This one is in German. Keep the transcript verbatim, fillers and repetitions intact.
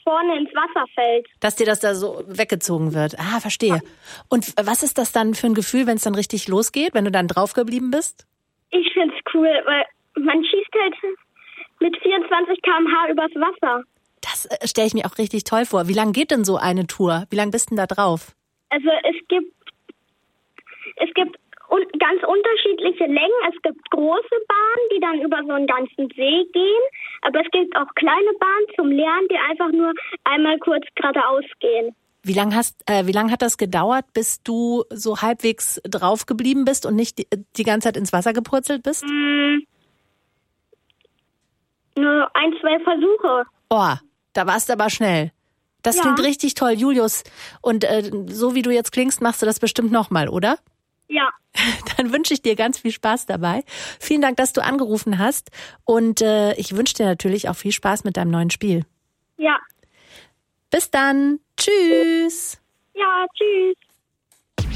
vorne ins Wasser fällt. Dass dir das da so weggezogen wird. Ah, verstehe. Und was ist das dann für ein Gefühl, wenn es dann richtig losgeht, wenn du dann drauf geblieben bist? Ich find's cool, weil man schießt halt mit vierundzwanzig Kilometer pro Stunde übers Wasser. Das äh, stelle ich mir auch richtig toll vor. Wie lang geht denn so eine Tour? Wie lang bist du denn da drauf? Also es gibt es gibt un- ganz unterschiedliche Längen. Es gibt große Bahnen, die dann über so einen ganzen See gehen. Aber es gibt auch kleine Bahnen zum Lernen, die einfach nur einmal kurz geradeaus gehen. Wie lang hast, äh, wie lang hat das gedauert, bis du so halbwegs drauf geblieben bist und nicht die, die ganze Zeit ins Wasser gepurzelt bist? Mm, nur ein, zwei Versuche. Oh, da warst du aber schnell. Das Ja. klingt richtig toll, Julius. Und äh, so wie du jetzt klingst, machst du das bestimmt nochmal, oder? Ja. Dann wünsche ich dir ganz viel Spaß dabei. Vielen Dank, dass du angerufen hast. Und äh, ich wünsche dir natürlich auch viel Spaß mit deinem neuen Spiel. Ja. Bis dann. Tschüss. Ja, tschüss.